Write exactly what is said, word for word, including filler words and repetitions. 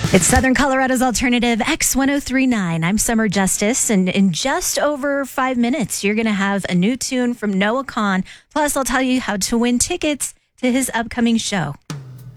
It's Southern Colorado's Alternative X ten thirty-nine. I'm Summer Justice, and in just over five minutes, you're going to have a new tune from Noah Kahan. Plus, I'll tell you how to win tickets to his upcoming show.